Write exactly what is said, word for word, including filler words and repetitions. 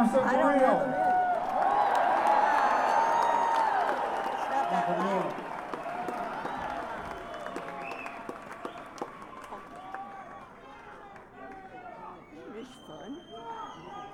Officer I don't Murillo. have them in. It's not that loud. It was fun.